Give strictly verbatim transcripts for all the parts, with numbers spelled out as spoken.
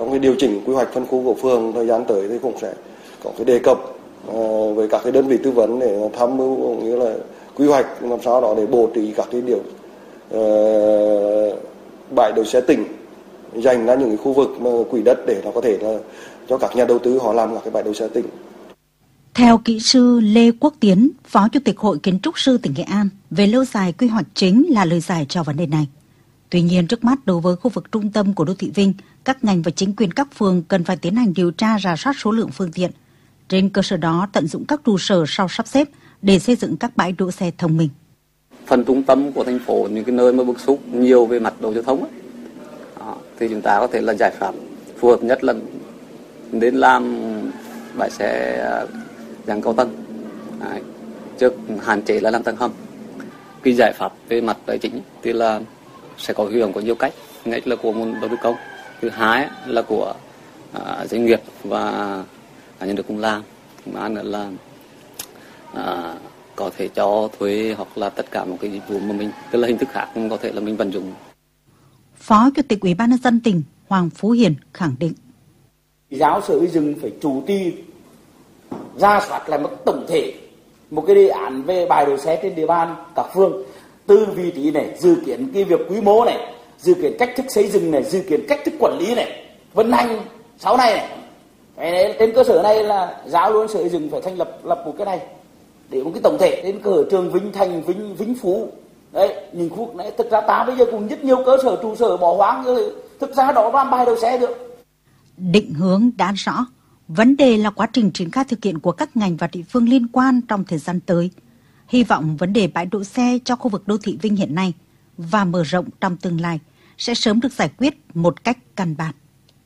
trong cái điều chỉnh quy hoạch phân khu của phường thời gian tới thì cũng sẽ có cái đề cập uh, với các cái đơn vị tư vấn để tham mưu cũng như là quy hoạch làm sao đó để bố trí các cái điểm uh, bãi đỗ xe tỉnh dành ra những cái khu vực mà quỹ đất để nó có thể là cho các nhà đầu tư họ làm các cái bãi đỗ xe tỉnh. Theo kỹ sư Lê Quốc Tiến, Phó Chủ tịch Hội Kiến trúc sư tỉnh Nghệ An, về lâu dài quy hoạch chính là lời giải cho vấn đề này. Tuy nhiên, trước mắt đối với khu vực trung tâm của đô thị Vinh, các ngành và chính quyền các phường cần phải tiến hành điều tra rà soát số lượng phương tiện. Trên cơ sở đó, tận dụng các trụ sở sau sắp xếp để xây dựng các bãi đỗ xe thông minh. Phần trung tâm của thành phố, những cái nơi mà bức xúc nhiều về mặt đầu giao thông ấy, đó, thì chúng ta có thể là giải pháp phù hợp nhất là đến làm bãi xe dạng cao tầng, đấy, trước hạn chế là làm tầng hầm. Cái giải pháp về mặt tài chính thì là sẽ có hiệu có nhiều cách, nhất là của một đầu tư công, thứ hai là của uh, doanh nghiệp và cá nhân được cùng làm, mà nữa là uh, có thể cho thuê hoặc là tất cả một cái dịch vụ mà mình, tức là hình thức khác có thể là mình vận dụng. Phó Chủ tịch Ủy ban nhân dân tỉnh Hoàng Phú Hiền khẳng định: Giáo sở xây dựng phải chủ trì ra soát lại một tổng thể, một cái đề án về bãi đỗ xe trên địa bàn các phường, từ vị trí này, dự kiến cái việc quy mô này, dự kiến cách thức xây dựng này, dự kiến cách thức quản lý này, vận hành sau này này. Cái trên cơ sở này là giáo luôn sở xây dựng phải thành lập lập một cái này để một cái tổng thể đến cơ sở trường Vinh Thành, Vinh Vinh Phú. Đấy, những khu vực này thực ra ta bây giờ cũng rất nhiều cơ sở trụ sở bỏ hoang rồi, thực ra đó làm bãi đỗ xe được. Định hướng đã rõ, vấn đề là quá trình triển khai thực hiện của các ngành và địa phương liên quan trong thời gian tới. Hy vọng vấn đề bãi đỗ xe cho khu vực đô thị Vinh hiện nay và mở rộng trong tương lai sẽ sớm được giải quyết một cách căn bản.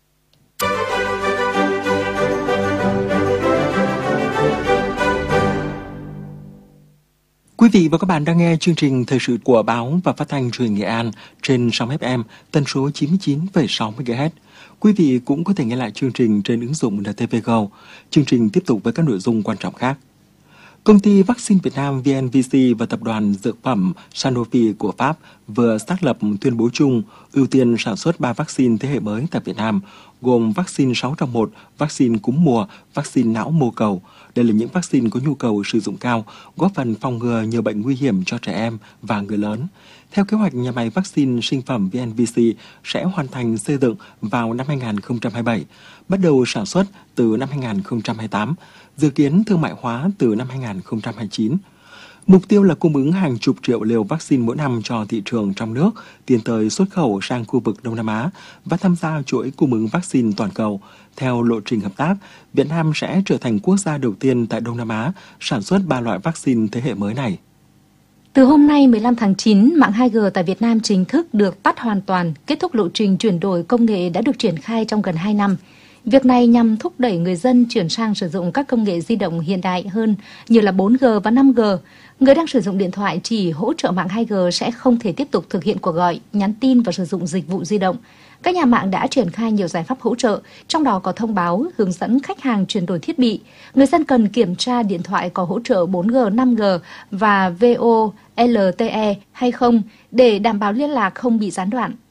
Quý vị và các bạn đang nghe chương trình thời sự của báo và phát thanh truyền hình Nghệ An trên sóng ép em tần số chín mươi chín phẩy sáu mê ga héc. Quý vị cũng có thể nghe lại chương trình trên ứng dụng en tê vê Go. Chương trình tiếp tục với các nội dung quan trọng khác. Công ty Vaccine Việt Nam vê en vê xê và tập đoàn dược phẩm Sanofi của Pháp vừa xác lập tuyên bố chung ưu tiên sản xuất ba vaccine thế hệ mới tại Việt Nam, gồm vaccine sáu trong một, vaccine cúm mùa, vaccine não mô cầu. Đây là những vaccine có nhu cầu sử dụng cao, góp phần phòng ngừa nhiều bệnh nguy hiểm cho trẻ em và người lớn. Theo kế hoạch, nhà máy vaccine sinh phẩm vê en vê xê sẽ hoàn thành xây dựng vào năm hai nghìn không trăm hai mươi bảy, bắt đầu sản xuất từ năm hai nghìn không trăm hai mươi tám, dự kiến thương mại hóa từ năm hai nghìn không trăm hai mươi chín. Mục tiêu là cung ứng hàng chục triệu liều vaccine mỗi năm cho thị trường trong nước, tiến tới xuất khẩu sang khu vực Đông Nam Á và tham gia chuỗi cung ứng vaccine toàn cầu. Theo lộ trình hợp tác, Việt Nam sẽ trở thành quốc gia đầu tiên tại Đông Nam Á sản xuất ba loại vaccine thế hệ mới này. Từ hôm nay mười lăm tháng chín, mạng hai G tại Việt Nam chính thức được tắt hoàn toàn, kết thúc lộ trình chuyển đổi công nghệ đã được triển khai trong gần hai năm. Việc này nhằm thúc đẩy người dân chuyển sang sử dụng các công nghệ di động hiện đại hơn như là bốn G và năm G. Người đang sử dụng điện thoại chỉ hỗ trợ mạng hai G sẽ không thể tiếp tục thực hiện cuộc gọi, nhắn tin và sử dụng dịch vụ di động. Các nhà mạng đã triển khai nhiều giải pháp hỗ trợ, trong đó có thông báo hướng dẫn khách hàng chuyển đổi thiết bị. Người dân cần kiểm tra điện thoại có hỗ trợ bốn G, năm G và vê o lờ tê e hay không để đảm bảo liên lạc không bị gián đoạn.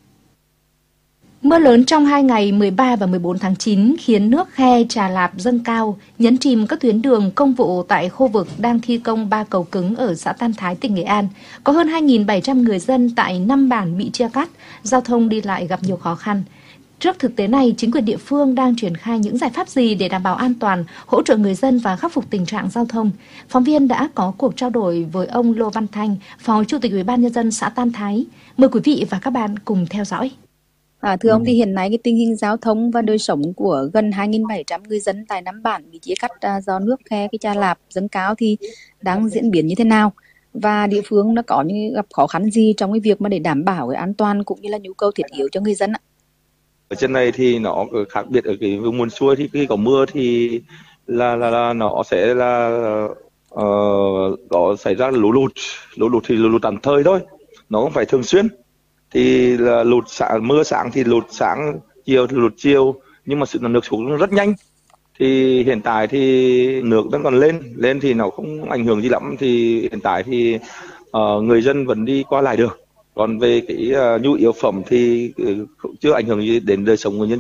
Mưa lớn trong hai ngày mười ba và mười bốn tháng chín khiến nước khe Trà Lạp dâng cao, nhấn chìm các tuyến đường công vụ tại khu vực đang thi công ba cầu cứng ở xã Tam Thái, tỉnh Nghệ An. Có hơn hai nghìn bảy trăm người dân tại năm bản bị chia cắt, giao thông đi lại gặp nhiều khó khăn. Trước thực tế này, chính quyền địa phương đang triển khai những giải pháp gì để đảm bảo an toàn, hỗ trợ người dân và khắc phục tình trạng giao thông? Phóng viên đã có cuộc trao đổi với ông Lô Văn Thanh, Phó Chủ tịch Ủy ban nhân dân xã Tam Thái. Mời quý vị và các bạn cùng theo dõi. À, thưa ông, thì hiện nay cái tình hình giao thông và đời sống của gần hai nghìn bảy trăm người dân tại năm bản bị chia cắt à, do nước khe cái Trà Lạp dâng cao thì đang diễn biến như thế nào? Và địa phương nó có những gặp khó khăn gì trong cái việc mà để đảm bảo cái an toàn cũng như là nhu cầu thiết yếu cho người dân ạ? Ở trên này thì nó khác biệt ở cái vùng miền xuôi thì khi có mưa thì là là, là nó sẽ là uh, có xảy ra lũ lụt, lũ lụt thì lũ lụt tạm thời thôi, nó không phải thường xuyên. Thì là lụt sáng, mưa sáng thì lụt sáng, chiều thì lụt chiều, nhưng mà sự nước xuống rất nhanh. Thì hiện tại thì nước vẫn còn lên, lên thì nó không ảnh hưởng gì lắm. Thì hiện tại thì uh, người dân vẫn đi qua lại được. Còn về cái uh, nhu yếu phẩm thì uh, chưa ảnh hưởng gì đến đời sống của nhân dân.